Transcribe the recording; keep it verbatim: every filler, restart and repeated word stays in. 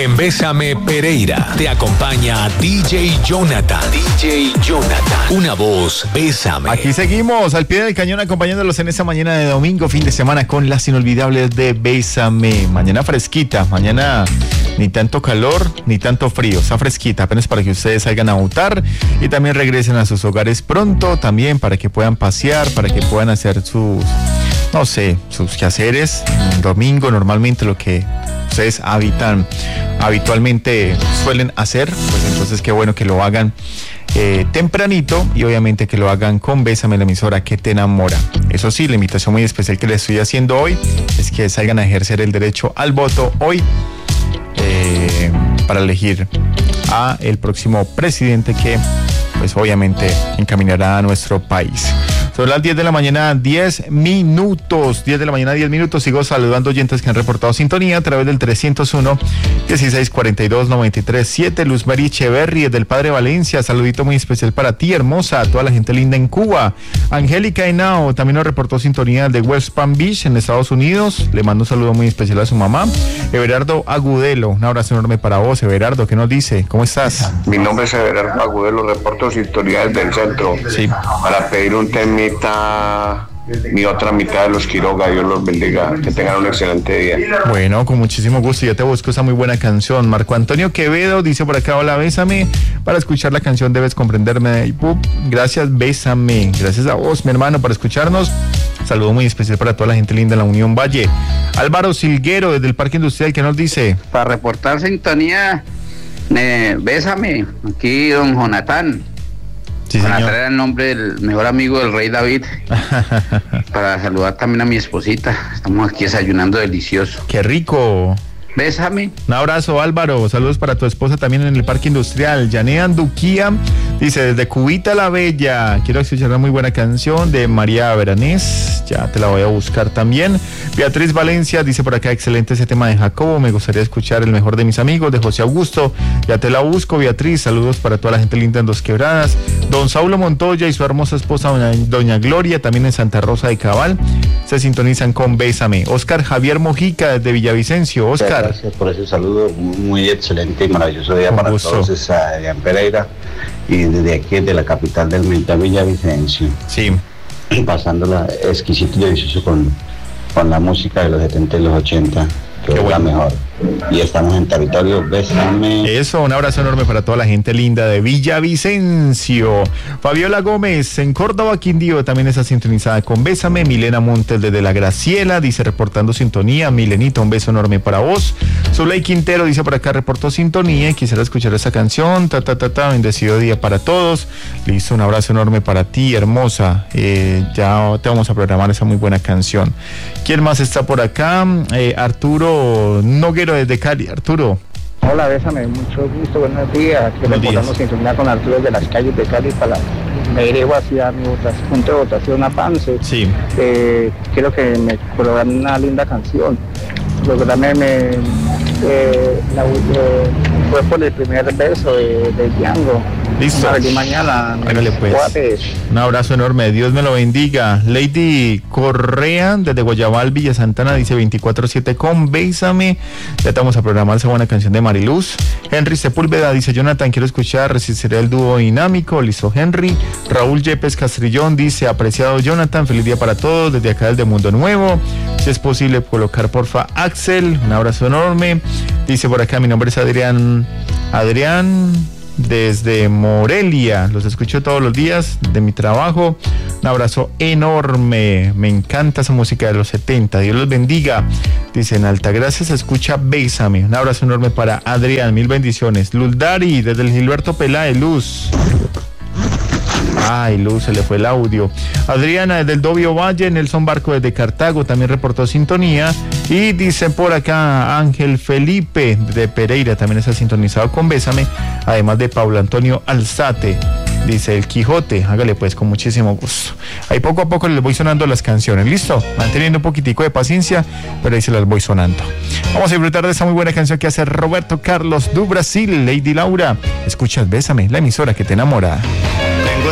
En Bésame Pereira te acompaña D J Jonathan. D J Jonathan. Una voz, Bésame. Aquí seguimos al pie del cañón acompañándolos en esta mañana de domingo, fin de semana, con las inolvidables de Bésame. Mañana fresquita, mañana ni tanto calor ni tanto frío, está fresquita, apenas para que ustedes salgan a votar y también regresen a sus hogares pronto, también para que puedan pasear, para que puedan hacer sus, no sé, sus quehaceres. El domingo normalmente lo que ustedes habitan, habitualmente suelen hacer, pues entonces qué bueno que lo hagan eh, tempranito y obviamente que lo hagan con Bésame, la emisora que te enamora. Eso sí, la invitación muy especial que les estoy haciendo hoy es que salgan a ejercer el derecho al voto hoy eh, para elegir a el próximo presidente que pues obviamente encaminará a nuestro país. Son las diez de la mañana, diez minutos, diez de la mañana, diez minutos. Sigo saludando oyentes que han reportado sintonía a través del trescientos uno, dieciséis cuarenta y dos, noventa y tres siete. Luz María Echeverri, del Padre Valencia, saludito muy especial para ti, hermosa, a toda la gente linda en Cuba. Angélica Henao también nos reportó sintonía de West Palm Beach en Estados Unidos. Le mando un saludo muy especial a su mamá. Everardo Agudelo, un abrazo enorme para vos, Everardo. ¿Qué nos dice? ¿Cómo estás? Mi nombre es Everardo Agudelo, reporto sintonía desde el centro. Sí. Para pedir un tema mi otra mitad de los Quiroga. Dios los bendiga, que tengan un excelente día. Bueno, con muchísimo gusto, ya te busco esa muy buena canción. Marco Antonio Quevedo dice por acá: hola, Bésame, para escuchar la canción Debes Comprenderme. Gracias, Bésame, gracias a vos, mi hermano, por escucharnos. Saludo muy especial para toda la gente linda en la Unión Valle. Álvaro Silguero, desde el Parque Industrial, ¿qué nos dice? Para reportar sintonía, eh, Bésame, aquí don Jonathan. Sí, para señor. traer el nombre del mejor amigo del rey David. Para saludar también a mi esposita. Estamos aquí desayunando delicioso. ¡Qué rico! Bésame. Un abrazo, Álvaro. Saludos para tu esposa también en el Parque Industrial. Yanea Anduquía dice: desde Cubita la Bella, quiero escuchar una muy buena canción de María Veranés. Ya te la voy a buscar también. Beatriz Valencia dice por acá: excelente ese tema de Jacobo. Me gustaría escuchar El Mejor de Mis Amigos de José Augusto. Ya te la busco, Beatriz. Saludos para toda la gente linda en Dos Quebradas. Don Saulo Montoya y su hermosa esposa doña, doña Gloria, también en Santa Rosa de Cabal, se sintonizan con Bésame. Oscar Javier Mojica desde Villavicencio. Oscar. Gracias por ese saludo, muy excelente y maravilloso día. Con para gusto. Todos allá en Pereira y desde aquí, desde la capital del Meta, Villavicencio. Sí. Pasándola exquisito y delicioso con, con la música de los setenta y los ochenta, que Qué es bueno. La mejor. Y estamos en territorio Bésame. Eso, un abrazo enorme para toda la gente linda de Villavicencio. Fabiola Gómez en Córdoba, Quindío, también está sintonizada con Bésame. Milena Montes desde La Graciela dice: reportando sintonía. Milenita, un beso enorme para vos. Zuley Quintero dice por acá: reportó sintonía y quisiera escuchar esa canción. Ta, ta, ta, ta, bendecido día para todos. Listo, un abrazo enorme para ti, hermosa. Eh, ya te vamos a programar esa muy buena canción. ¿Quién más está por acá? Eh, Arturo Noguero desde Cali. Arturo. Hola, Bésame, mucho gusto, buenos días. Aquí recordamos sintonía con Arturo de las calles de Cali para me dirijo hacia mi votación, punto de votación a Pance. Sí. Eh, quiero que me colocan una linda canción. Lograme me eh, la, eh, fue por el primer beso de, de Django. Listo. A ver, mañana. Hágale pues. Guapes. Un abrazo enorme, Dios me lo bendiga. Lady Correa desde Guayabal, Villa Santana dice: veinticuatro siete con Bésame. Ya te vamos a programar esa buena canción de Mariluz. Henry Sepúlveda dice: Jonathan, quiero escuchar Resistiré el dúo dinámico. Listo, Henry. Raúl Yepes Castrillón dice: apreciado Jonathan, feliz día para todos desde acá desde Mundo Nuevo. Si es posible colocar porfa Axel, un abrazo enorme. Dice por acá: mi nombre es Adrián Adrián desde Morelia, los escucho todos los días de mi trabajo. Un abrazo enorme, me encanta esa música de los setenta, Dios los bendiga. Dice: en Altagracia se escucha Bésame. Un abrazo enorme para Adrián, mil bendiciones. Luldari desde el Gilberto Peláez. Luz. Ay, Luz, se le fue el audio. Adriana desde el Dobio Valle, Nelson Barco desde Cartago también reportó sintonía. Y dice por acá Ángel Felipe de Pereira, también está sintonizado con Bésame, además de Paulo Antonio Alzate. Dice El Quijote, hágale pues con muchísimo gusto. Ahí poco a poco les voy sonando las canciones, ¿listo? Manteniendo un poquitico de paciencia, pero ahí se las voy sonando. Vamos a disfrutar de esa muy buena canción que hace Roberto Carlos do Brasil. Lady Laura, escuchas Bésame, la emisora que te enamora.